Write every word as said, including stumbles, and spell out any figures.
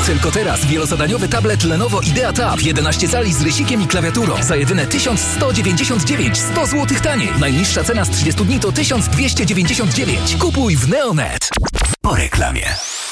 Tylko teraz wielozadaniowy tablet Lenovo IdeaTab jedenaście cali z rysikiem i klawiaturą za jedyne tysiąc sto dziewięćdziesiąt dziewięć, sto złotych taniej. Najniższa cena z trzydziestu dni to tysiąc dwieście dziewięćdziesiąt dziewięć. Kupuj w Neonet. Po reklamie.